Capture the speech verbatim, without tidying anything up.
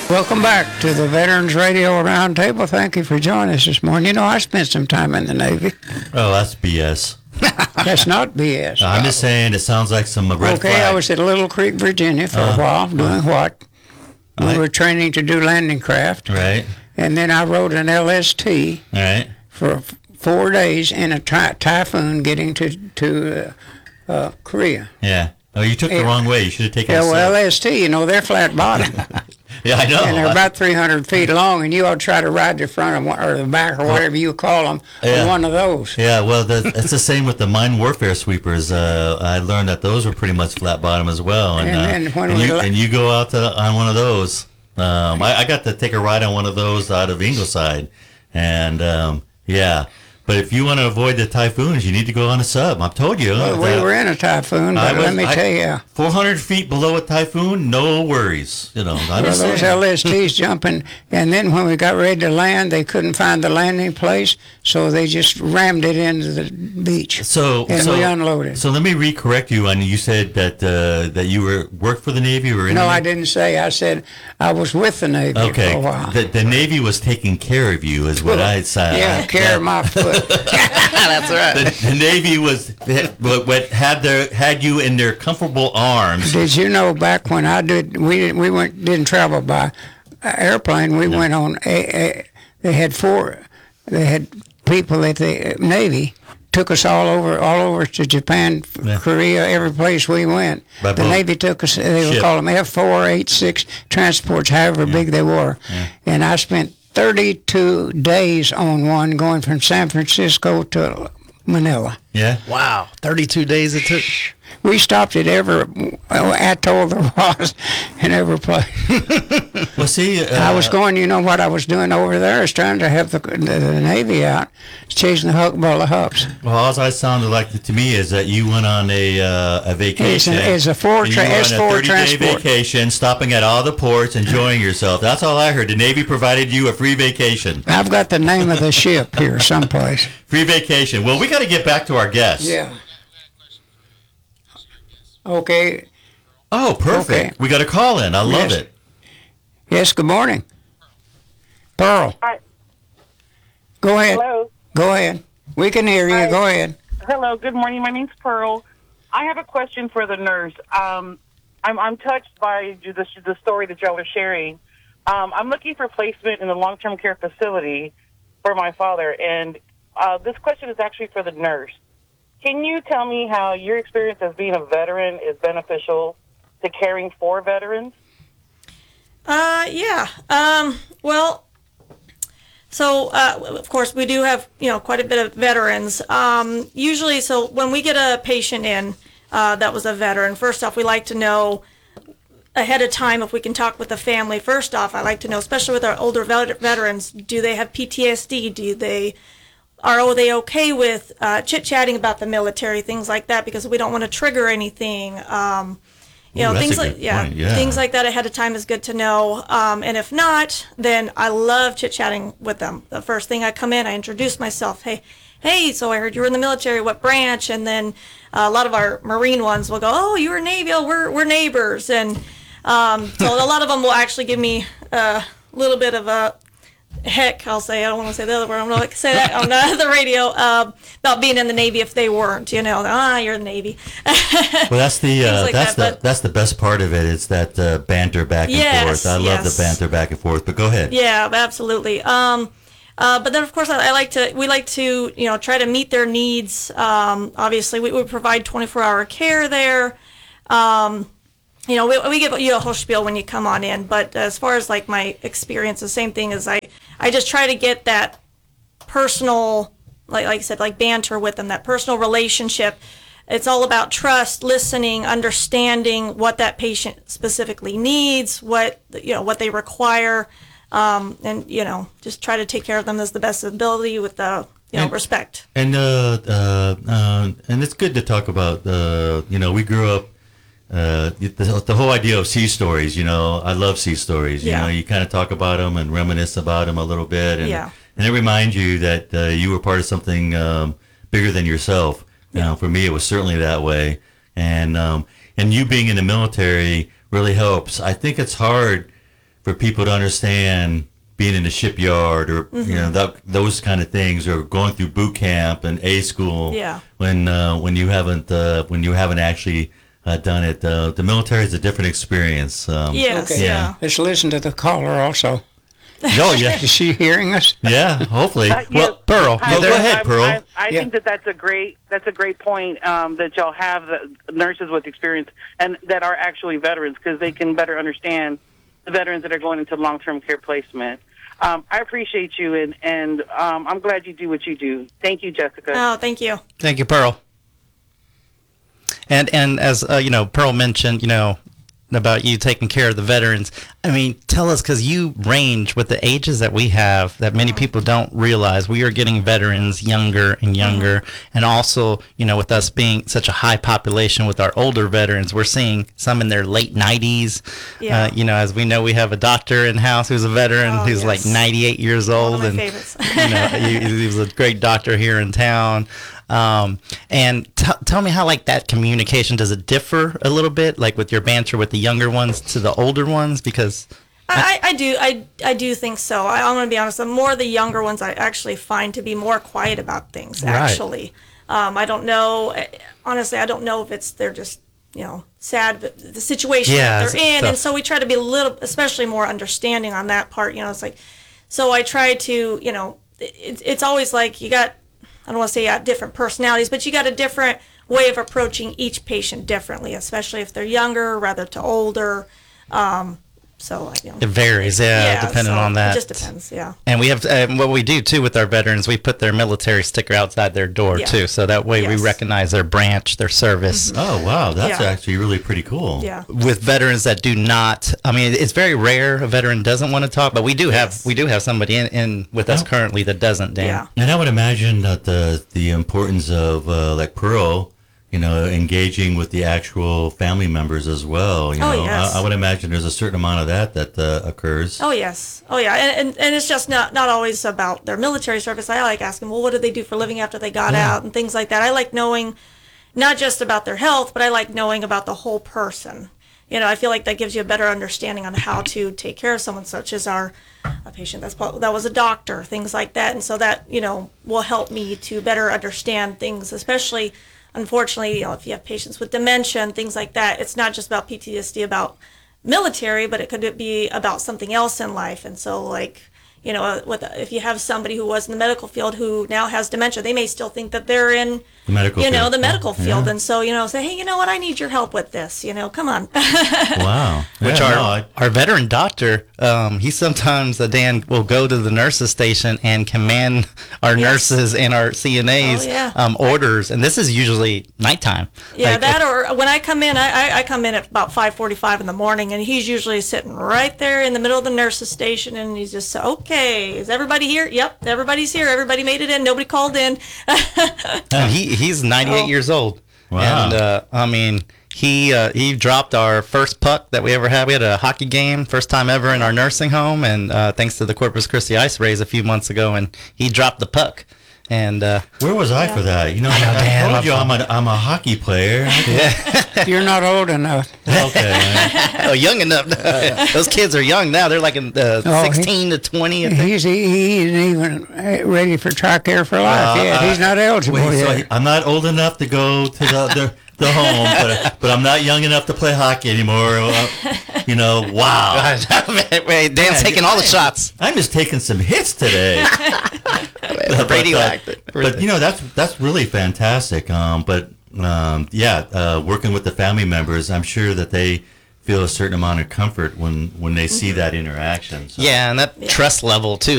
Welcome back to the Veterans Radio Roundtable. Thank you for joining us this morning. You know, I spent some time in the Navy. Oh, that's B S. That's not B S. I'm just saying it sounds like some red Okay, flag. I was at Little Creek, Virginia for Uh, a while, doing uh, what? We right. were training to do landing craft. Right. And then I rode an L S T All right. for f- four days in a ty- typhoon getting to, to uh, uh, Korea. Yeah. Oh, you took the Yeah. wrong way. You should have taken Yeah, a well, sub. L S T, you know, they're flat bottom. Yeah, I know. And they're about three hundred feet long, and you ought to try to ride the front of one, or the back, or whatever you call them, Yeah. of one of those. Yeah, well, the, it's the same with the mine warfare sweepers. Uh, I learned that those were pretty much flat bottom as well. And, And- uh, and when and, we you, la- and you go out to, on one of those. Um, I, I got to take a ride on one of those out of Ingleside. And, um, yeah. But if you want to avoid the typhoons, you need to go on a sub. I've told you. Well, we that- were in a typhoon, I but was- let me I- tell you, four hundred feet below a typhoon, no worries. You know, I'm well, just those saying. L S Ts jumping, and then when we got ready to land, they couldn't find the landing place, so they just rammed it into the beach, So, and so, we unloaded. So let me re-correct you. On you said that uh, that you were worked for the Navy or in No, the I Navy? didn't say. I said I was with the Navy Okay, for a while. the, the Navy was taking care of you, is what I'd say. yeah, care of my foot. That's right. The, the Navy was what, what had their had you in their comfortable arms. Did you know back when I did, we didn't, we went didn't travel by airplane. We went on a, a. They had four. They had people at the Navy took us all over, all over to Japan, Yeah. Korea, every place we went. By The boat. Navy took us. They would Ship. call them F four, eight six transports, however big they were. Yeah. And I spent thirty-two days on one, going from San Francisco to Manila. Yeah. Wow, thirty-two days it took. We stopped at every atoll there was in every place. Well, see, uh, I was going, you know what I was doing over there is trying to help the, the, the Navy out, chasing the huckball of hucks. Well, all I sounded like to me is that you went on a uh, a vacation. It's a- it's a four and tra- you were S on four a thirty-day transport. vacation, stopping at all the ports, enjoying yourself. That's all I heard. The Navy provided you a free vacation. I've got the name of the ship here someplace. Free vacation. Well, we got to get back to our guests. Yeah. Okay. Oh, perfect. Okay. We got a call in. I love Yes. it. Yes, good morning. Pearl. Hi. Go ahead. Hello. Go ahead. We can hear you. Hi. Go ahead. Hello. Good morning. My name's Pearl. I have a question for the nurse. Um, I'm, I'm touched by the, the story that y'all are sharing. Um, I'm looking for placement in a long-term care facility for my father, and uh, this question is actually for the nurse. Can you tell me how your experience as being a veteran is beneficial to caring for veterans? Uh, yeah. Um, well, so, uh, of course, we do have, you know, quite a bit of veterans. Um, usually, so when we get a patient in uh, that was a veteran, first off, we like to know ahead of time if we can talk with the family. First off, I like to know, especially with our older vet- veterans, do they have P T S D? Do they... Are they okay with uh, chit-chatting about the military, things like that, because we don't want to trigger anything. Um, you Ooh, know, that's things a like good yeah, point, yeah. things like that ahead of time is good to know. Um, and if not, then I love chit-chatting with them. The first thing I come in, I introduce myself. Hey, hey, so I heard you were in the military. What branch? And then uh, a lot of our Marine ones will go, oh, you were Navy. Oh, we're we're neighbors. And um, so a lot of them will actually give me a little bit of a heck, I'll say, I don't want to say the other word, I'm going to say that on the, the radio, uh, about being in the Navy if they weren't, you know, ah, you're in the Navy. Well, that's the uh, like that's that, the but- that's the best part of it. It's that uh, banter back and Yes, forth. I love yes. the banter back and forth. But go ahead. Yeah, absolutely. Um, uh, but then, of course, I, I like to, we like to, you know, try to meet their needs. Um, obviously, we, we provide twenty-four hour care there. Um, you know, we, we give you a whole spiel when you come on in, but as far as like my experience, the same thing is I, I just try to get that personal, like, like I said, like banter with them, that personal relationship. It's all about trust, listening, understanding what that patient specifically needs, what, you know, what they require, um, and, you know, just try to take care of them as the best ability with the, you know, And- respect. And uh, uh, uh, and it's good to talk about. Uh, you know, we grew up. Uh, the, the whole idea of sea stories. You know, I love sea stories. You Yeah. know, you kind of talk about them and reminisce about them a little bit, and Yeah. and it reminds you that uh, you were part of something um, bigger than yourself. You know, for me, it was certainly that way, and um, and you being in the military really helps. I think it's hard for people to understand being in a shipyard or Mm-hmm. you know that, those kind of things, or going through boot camp and A school. Yeah. When uh, when you haven't uh, when you haven't actually uh, done it, uh, the military is a different experience. Um, Yes, Okay. yeah. Let's listen to the caller also. Oh yeah. Is she hearing us? Yeah. Hopefully. Uh, well, yes. Pearl, I- go- go ahead, I- Pearl. I, I Yeah. think that that's a great that's a great point um, that y'all have the nurses with experience and that are actually veterans, because they can better understand the veterans that are going into long term care placement. Um, I appreciate you, and and um, I'm glad you do what you do. Thank you, Jessica. Oh, thank you. Thank you, Pearl. And and as uh, you know, Pearl mentioned, you know, about you taking care of the veterans. I mean, tell us, because you range with the ages that we have that many people don't realize. We are getting veterans younger and younger, and also, you know, with us being such a high population with our older veterans, we're seeing some in their late nineties. Yeah. Uh, you know, as we know, we have a doctor in house who's a veteran Oh, who's like yes. ninety-eight years One old, of my and favorites. you know, he, he was a great doctor here in town. Um, and t- tell me how, like, that communication, does it differ a little bit, like with your banter with the younger ones to the older ones? Because I, I do I, I do think so. I, I'm going to be honest. The more the younger ones I actually find to be more quiet about things. Right. Actually, um, I don't know. eh, Honestly, I don't know if it's they're just you know sad but the situation Yeah, that they're it's in, tough. and so we try to be a little, especially more understanding on that part. You know, it's like so I try to you know it, it's always like you got. I don't want to say you got different personalities, but you got a different way of approaching each patient differently, especially if they're younger rather to older. Um, so, you know, it varies, yeah, depending so on that. It just depends, yeah. And we have, um, what we do too with our veterans, we put their military sticker outside their door Yeah. too. So that way we Yes. recognize their branch, their service. Oh wow, that's Yeah. actually really pretty cool. Yeah. With veterans that do not, I mean, it's very rare a veteran doesn't want to talk, but we do have, Yes. we do have somebody in, in with us Oh. currently that doesn't, Dan. Yeah. And I would imagine that the the importance of uh, like Pearl, you know, engaging with the actual family members as well. You Oh, know, yes. I, I would imagine there's a certain amount of that that uh, occurs. Oh yes, oh yeah, and, and and it's just not not always about their military service. I like asking, well, what did they do for a living after they got Yeah. out and things like that. I like knowing not just about their health, but I like knowing about the whole person. You know, I feel like that gives you a better understanding on how to take care of someone, such as our a patient that's prob- that was a doctor, things like that, and so that you know will help me to better understand things, especially. Unfortunately, you know, if you have patients with dementia and things like that, it's not just about P T S D about military, but it could be about something else in life. And so, like, you know, with if you have somebody who was in the medical field who now has dementia, they may still think that they're in The medical you know, field. the medical field. Yeah. And so, you know, say, hey, you know what, I need your help with this. You know, come on. Wow. Which Yeah, our no, I- our veteran doctor, um, he sometimes uh, Dan will go to the nurses station and command our Yes. nurses and our C N As Oh, yeah. um, orders, and this is usually nighttime. Yeah, Like, that or when I come in, I, I, I come in at about five forty-five in the morning, and he's usually sitting right there in the middle of the nurses' station, and he's just, okay, is everybody here? Yep, everybody's here. Everybody made it in. Nobody called in. and he he's ninety-eight Oh. years old. Wow. And uh, I mean, he uh, he dropped our first puck that we ever had. We had a hockey game, first time ever in our nursing home, and uh, thanks to the Corpus Christi Ice Rays a few months ago, and he dropped the puck. And uh, Where was I for that? You know, I, Dan, told you I'm- I'm a, I'm a hockey player. You're not old enough. Okay. oh, young enough. Those kids are young now. They're like in uh, Oh, he- sixteen to twenty. I think. He's he, he isn't even uh, ready for Tricare for life Uh, yet. uh, He's not eligible Wait, so yet. I'm not old enough to go to the the, the home, but but I'm not young enough to play hockey anymore. Well, you know, wow. Wait, Dan's taking all the shots. I'm just taking some hits today. The radioactive. But, but you know that's that's really fantastic. Um, but um, yeah, uh, working with the family members, I'm sure that they feel a certain amount of comfort when when they see that interaction. So. Yeah, and that trust level too.